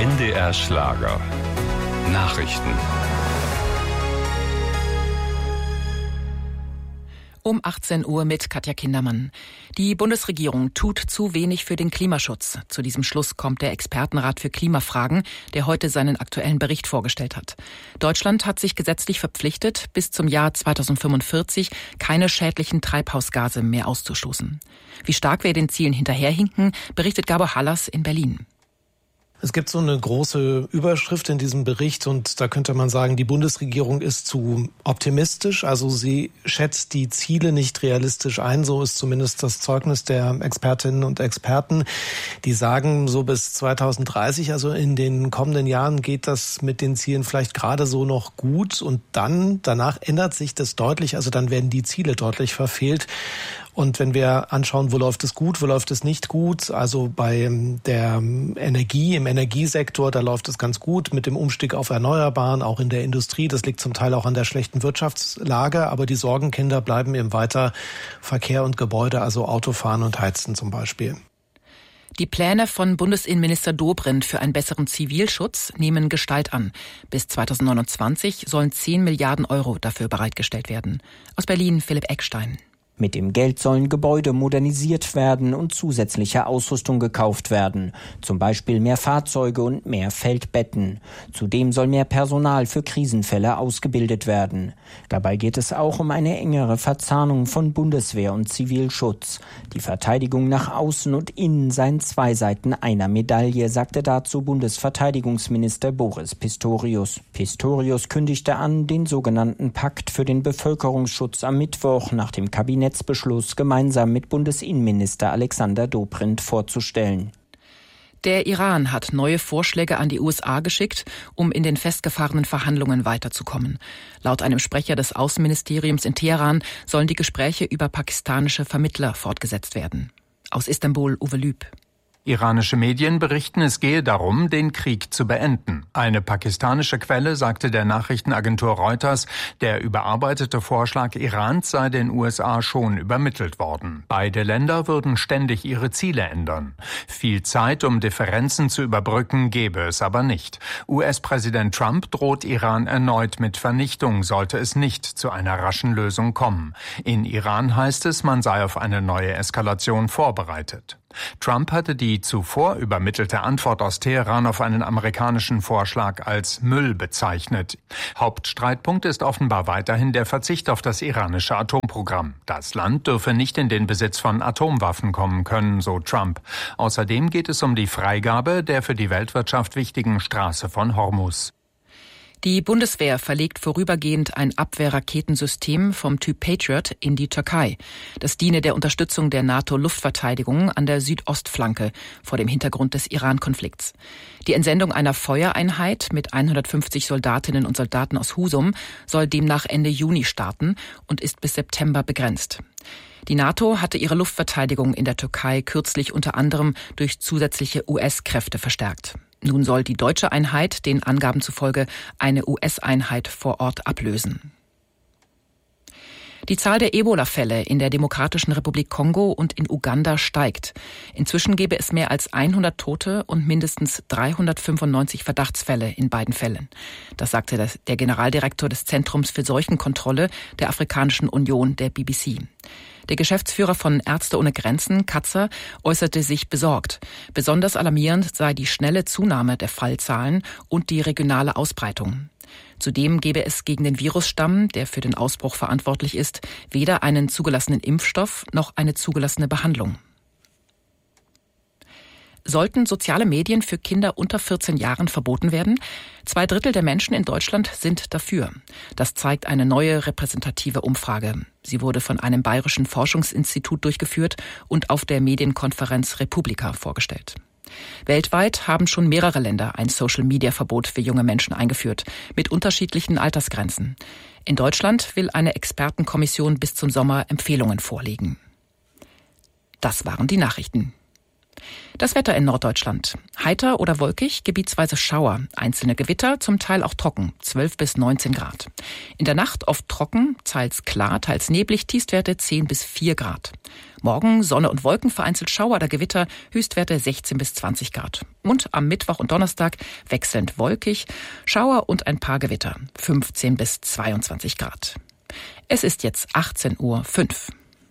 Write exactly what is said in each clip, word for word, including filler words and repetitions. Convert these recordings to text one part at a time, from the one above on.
N D R Schlager. Nachrichten. Um achtzehn Uhr mit Katja Kindermann. Die Bundesregierung tut zu wenig für den Klimaschutz. Zu diesem Schluss kommt der Expertenrat für Klimafragen, der heute seinen aktuellen Bericht vorgestellt hat. Deutschland hat sich gesetzlich verpflichtet, bis zum Jahr zweitausendfünfundvierzig keine schädlichen Treibhausgase mehr auszustoßen. Wie stark wir den Zielen hinterherhinken, berichtet Gabor Hallas in Berlin. Es gibt so eine große Überschrift in diesem Bericht und da könnte man sagen, die Bundesregierung ist zu optimistisch. Also sie schätzt die Ziele nicht realistisch ein. So ist zumindest das Zeugnis der Expertinnen und Experten. Die sagen, so bis zweitausenddreißig, also in den kommenden Jahren geht das mit den Zielen vielleicht gerade so noch gut. Und dann, danach ändert sich das deutlich. Also dann werden die Ziele deutlich verfehlt. Und wenn wir anschauen, wo läuft es gut, wo läuft es nicht gut, also bei der Energie, im Energiesektor, da läuft es ganz gut mit dem Umstieg auf Erneuerbaren, auch in der Industrie. Das liegt zum Teil auch an der schlechten Wirtschaftslage, aber die Sorgenkinder bleiben eben weiter Verkehr und Gebäude, also Autofahren und Heizen zum Beispiel. Die Pläne von Bundesinnenminister Dobrindt für einen besseren Zivilschutz nehmen Gestalt an. Bis zweitausendneunundzwanzig sollen zehn Milliarden Euro dafür bereitgestellt werden. Aus Berlin Philipp Eckstein. Mit dem Geld sollen Gebäude modernisiert werden und zusätzliche Ausrüstung gekauft werden. Zum Beispiel mehr Fahrzeuge und mehr Feldbetten. Zudem soll mehr Personal für Krisenfälle ausgebildet werden. Dabei geht es auch um eine engere Verzahnung von Bundeswehr und Zivilschutz. Die Verteidigung nach außen und innen seien zwei Seiten einer Medaille, sagte dazu Bundesverteidigungsminister Boris Pistorius. Pistorius kündigte an, den sogenannten Pakt für den Bevölkerungsschutz am Mittwoch nach dem Kabinett Beschluss gemeinsam mit Bundesinnenminister Alexander Dobrindt vorzustellen. Der Iran hat neue Vorschläge an die U S A geschickt, um in den festgefahrenen Verhandlungen weiterzukommen. Laut einem Sprecher des Außenministeriums in Teheran sollen die Gespräche über pakistanische Vermittler fortgesetzt werden. Aus Istanbul Uwe Lüb. Iranische Medien berichten, es gehe darum, den Krieg zu beenden. Eine pakistanische Quelle sagte der Nachrichtenagentur Reuters, der überarbeitete Vorschlag Irans sei den U S A schon übermittelt worden. Beide Länder würden ständig ihre Ziele ändern. Viel Zeit, um Differenzen zu überbrücken, gäbe es aber nicht. U S-Präsident Trump droht Iran erneut mit Vernichtung, sollte es nicht zu einer raschen Lösung kommen. In Iran heißt es, man sei auf eine neue Eskalation vorbereitet. Trump hatte die zuvor übermittelte Antwort aus Teheran auf einen amerikanischen Vorschlag als Müll bezeichnet. Hauptstreitpunkt ist offenbar weiterhin der Verzicht auf das iranische Atomprogramm. Das Land dürfe nicht in den Besitz von Atomwaffen kommen können, so Trump. Außerdem geht es um die Freigabe der für die Weltwirtschaft wichtigen Straße von Hormuz. Die Bundeswehr verlegt vorübergehend ein Abwehrraketensystem vom Typ Patriot in die Türkei. Das diene der Unterstützung der NATO-Luftverteidigung an der Südostflanke vor dem Hintergrund des Iran-Konflikts. Die Entsendung einer Feuereinheit mit hundertfünfzig Soldatinnen und Soldaten aus Husum soll demnach Ende Juni starten und ist bis September begrenzt. Die NATO hatte ihre Luftverteidigung in der Türkei kürzlich unter anderem durch zusätzliche U S-Kräfte verstärkt. Nun soll die deutsche Einheit den Angaben zufolge eine U S-Einheit vor Ort ablösen. Die Zahl der Ebola-Fälle in der Demokratischen Republik Kongo und in Uganda steigt. Inzwischen gäbe es mehr als hundert Tote und mindestens dreihundertfünfundneunzig Verdachtsfälle in beiden Fällen. Das sagte der Generaldirektor des Zentrums für Seuchenkontrolle der Afrikanischen Union, der B B C. Der Geschäftsführer von Ärzte ohne Grenzen, Katzer, äußerte sich besorgt. Besonders alarmierend sei die schnelle Zunahme der Fallzahlen und die regionale Ausbreitung. Zudem gebe es gegen den Virusstamm, der für den Ausbruch verantwortlich ist, weder einen zugelassenen Impfstoff noch eine zugelassene Behandlung. Sollten soziale Medien für Kinder unter vierzehn Jahren verboten werden? Zwei Drittel der Menschen in Deutschland sind dafür. Das zeigt eine neue repräsentative Umfrage. Sie wurde von einem bayerischen Forschungsinstitut durchgeführt und auf der Medienkonferenz Republika vorgestellt. Weltweit haben schon mehrere Länder ein Social-Media-Verbot für junge Menschen eingeführt, mit unterschiedlichen Altersgrenzen. In Deutschland will eine Expertenkommission bis zum Sommer Empfehlungen vorlegen. Das waren die Nachrichten. Das Wetter in Norddeutschland. Heiter oder wolkig, gebietsweise Schauer. Einzelne Gewitter, zum Teil auch trocken. zwölf bis neunzehn Grad. In der Nacht oft trocken, teils klar, teils neblig, Tiefstwerte zehn bis vier Grad. Morgen Sonne und Wolken, vereinzelt Schauer oder Gewitter, Höchstwerte sechzehn bis zwanzig Grad. Und am Mittwoch und Donnerstag wechselnd wolkig, Schauer und ein paar Gewitter, fünfzehn bis zweiundzwanzig Grad. Es ist jetzt achtzehn Uhr fünf.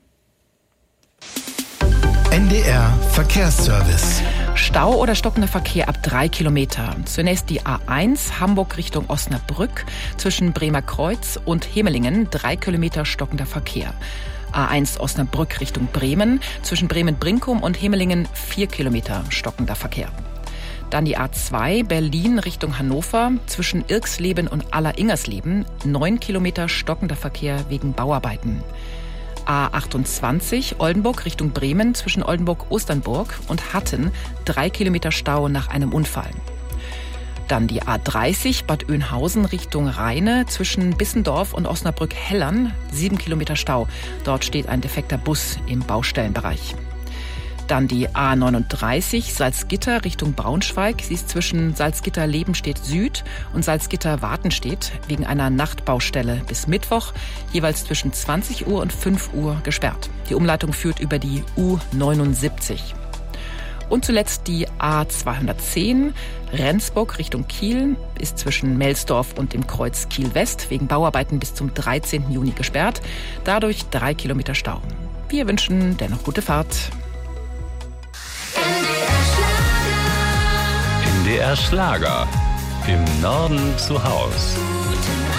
N D R Verkehrsservice. Stau oder stockender Verkehr ab drei Kilometer. Zunächst die A eins Hamburg Richtung Osnabrück zwischen Bremer Kreuz und Hemelingen, drei Kilometer stockender Verkehr. A eins Osnabrück Richtung Bremen zwischen Bremen-Brinkum und Hemelingen, vier Kilometer stockender Verkehr. Dann die A zwei Berlin Richtung Hannover zwischen Irxleben und Aller-Ingersleben, neun Kilometer stockender Verkehr wegen Bauarbeiten. A achtundzwanzig Oldenburg Richtung Bremen zwischen Oldenburg-Osternburg und Hatten, drei Kilometer Stau nach einem Unfall. Dann die A dreißig Bad Oeynhausen Richtung Rheine zwischen Bissendorf und Osnabrück-Hellern, sieben Kilometer Stau. Dort steht ein defekter Bus im Baustellenbereich. Dann die A neununddreißig Salzgitter Richtung Braunschweig. Sie ist zwischen Salzgitter-Lebenstedt Süd und Salzgitter-Wartenstedt wegen einer Nachtbaustelle bis Mittwoch jeweils zwischen zwanzig Uhr und fünf Uhr gesperrt. Die Umleitung führt über die U neunundsiebzig. Und zuletzt die A zweihundertzehn Rendsburg Richtung Kiel ist zwischen Melsdorf und dem Kreuz Kiel-West wegen Bauarbeiten bis zum dreizehnten Juni gesperrt. Dadurch drei Kilometer Stau. Wir wünschen dennoch gute Fahrt. N D R Schlager. Im Norden zu Haus.